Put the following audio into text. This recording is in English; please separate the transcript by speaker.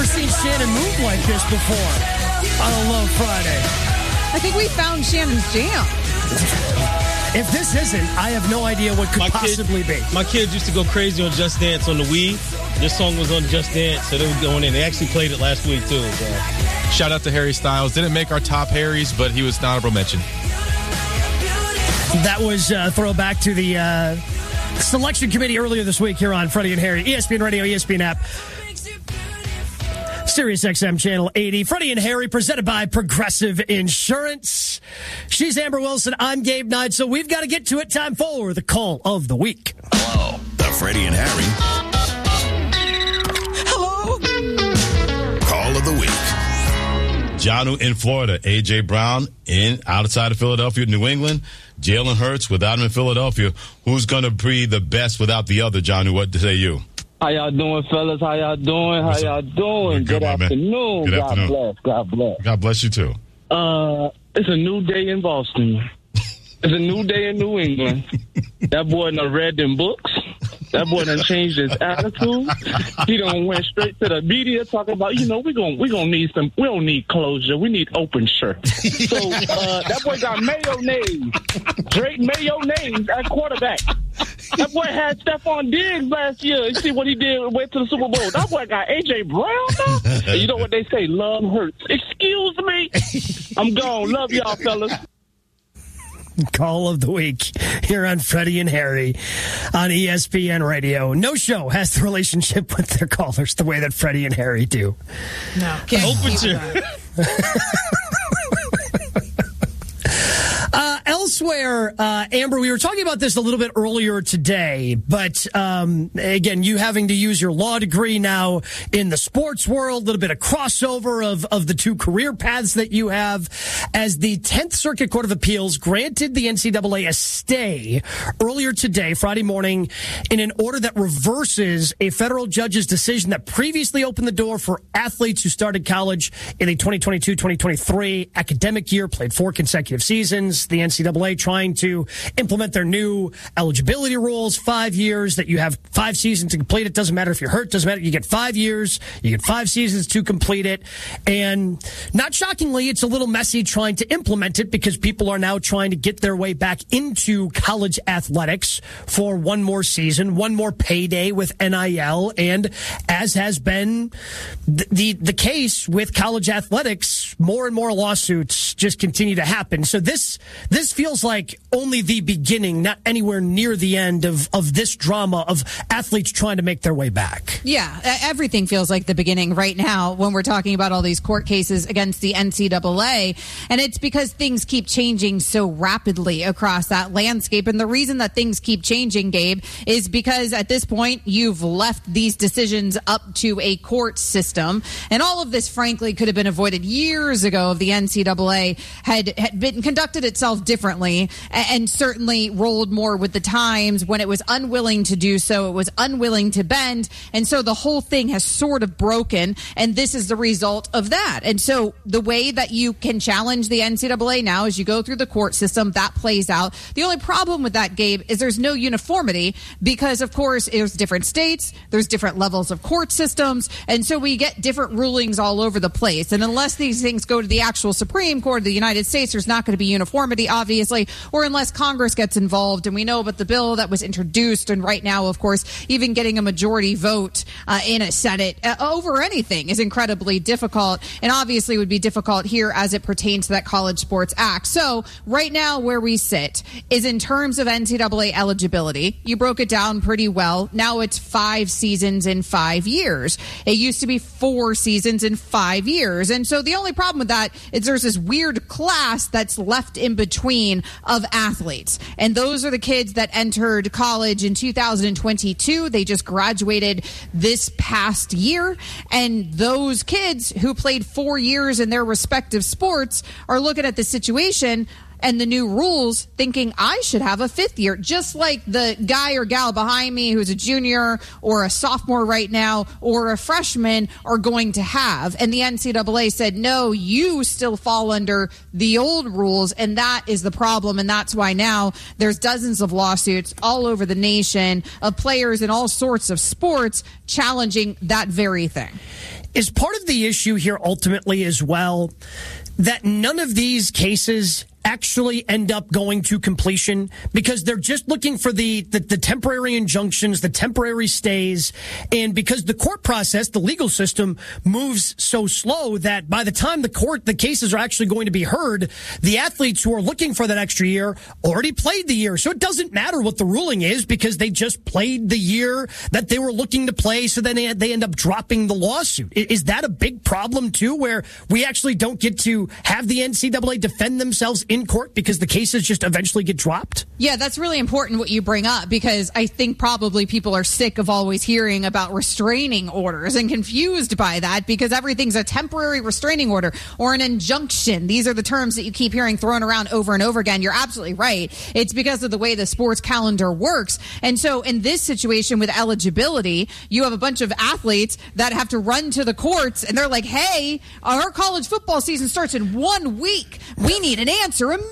Speaker 1: never seen Shannon move like this before on a Love Friday.
Speaker 2: I think we found Shannon's jam.
Speaker 1: If this isn't, I have no idea what could possibly be.
Speaker 3: My kids used to go crazy on Just Dance on the Wii. This song was on Just Dance, so they were going in. They actually played it last week, too. So.
Speaker 4: Shout out to Harry Styles. Didn't make our top Harrys, but he was an honorable mention.
Speaker 1: That was a throwback to the selection committee earlier this week here on Freddie and Harry. ESPN Radio, ESPN app. Sirius XM Channel 80. Freddie and Harry, presented by Progressive Insurance. She's Amber Wilson. I'm Gabe Knight. So we've got to get to it. Time for the call of the week.
Speaker 5: Hello. The Freddie and Harry.
Speaker 2: Hello.
Speaker 5: Call of the week.
Speaker 3: Jonnu in Florida. A.J. Brown outside of Philadelphia, New England. Jalen Hurts without him in Philadelphia. Who's going to be the best without the other, Jonnu? What say you?
Speaker 6: How y'all doing, fellas? How y'all doing? Good afternoon.
Speaker 3: Good afternoon.
Speaker 6: God bless.
Speaker 3: God bless you, too.
Speaker 6: It's a new day in Boston. It's a new day in New England. That boy done read them books. That boy done changed his attitude. He done went straight to the media talking about, we gonna need we don't need closure. We need open shirt. So that boy got mayonnaise. Drake mayonnaise at quarterback. That boy had Stephon Diggs last year. You see what he did? Went to the Super Bowl. That boy got A.J. Brown now. And you know what they say? Love hurts. Excuse me. I'm gone. Love y'all, fellas.
Speaker 1: Call of the week here on Freddie and Harry on ESPN Radio. No show has the relationship with their callers the way that Freddie and Harry do.
Speaker 2: No. Open
Speaker 1: Elsewhere, Amber, we were talking about this a little bit earlier today, but again, you having to use your law degree now in the sports world, a little bit of crossover of the two career paths that you have, as the 10th Circuit Court of Appeals granted the NCAA a stay earlier today, Friday morning, in an order that reverses a federal judge's decision that previously opened the door for athletes who started college in the 2022-2023 academic year, played 4 consecutive seasons. The NCAA trying to implement their new eligibility rules, 5 years, that you have 5 seasons to complete it. Doesn't matter if you're hurt, doesn't matter. You get 5 years, you get 5 seasons to complete it. And not shockingly, it's a little messy trying to implement it because people are now trying to get their way back into college athletics for one more season, one more payday with NIL. And as has been the case with college athletics, more and more lawsuits just continue to happen. So this feels like only the beginning, not anywhere near the end of this drama of athletes trying to make their way back.
Speaker 2: Yeah, everything feels like the beginning right now when we're talking about all these court cases against the NCAA. And it's because things keep changing so rapidly across that landscape. And the reason that things keep changing, Gabe, is because at this point, you've left these decisions up to a court system. And all of this, frankly, could have been avoided years ago if the NCAA had been conducted itself differently and certainly rolled more with the times. When it was unwilling to do so, it was unwilling to bend. And so the whole thing has sort of broken. And this is the result of that. And so the way that you can challenge the NCAA now is you go through the court system. That plays out. The only problem with that, Gabe, is there's no uniformity because, of course, there's different states. There's different levels of court systems. And so we get different rulings all over the place. And unless these things go to the actual Supreme Court of the United States, there's not going to be uniformity, obviously, or unless Congress gets involved. And we know about the bill that was introduced. And right now, of course, even getting a majority vote in a Senate over anything is incredibly difficult, and obviously would be difficult here as it pertains to that College Sports Act. So right now where we sit is in terms of NCAA eligibility. You broke it down pretty well. Now it's 5 seasons in 5 years. It used to be 4 seasons in 5 years. And so the only problem with that is there's this weird class that's left in between of athletes. And those are the kids that entered college in 2022. They just graduated this past year. And those kids who played 4 years in their respective sports are looking at the situation. and the new rules thinking I should have a 5th year, just like the guy or gal behind me who's a junior or a sophomore right now or a freshman are going to have. And the NCAA said, no, you still fall under the old rules, and that is the problem. And that's why now there's dozens of lawsuits all over the nation of players in all sorts of sports challenging that very thing.
Speaker 1: Is part of the issue here ultimately as well that none of these cases actually end up going to completion because they're just looking for the temporary injunctions, the temporary stays, and because the court process, the legal system moves so slow that by the time the cases are actually going to be heard, the athletes who are looking for that extra year already played the year. So it doesn't matter what the ruling is because they just played the year that they were looking to play, so then they end up dropping the lawsuit. Is that a big problem too, where we actually don't get to have the NCAA defend themselves in court because the cases just eventually get dropped?
Speaker 2: Yeah, that's really important what you bring up, because I think probably people are sick of always hearing about restraining orders and confused by that because everything's a temporary restraining order or an injunction. These are the terms that you keep hearing thrown around over and over again. You're absolutely right. It's because of the way the sports calendar works. And so in this situation with eligibility, you have a bunch of athletes that have to run to the courts and they're like, hey, our college football season starts in 1 week. We need an answer immediately.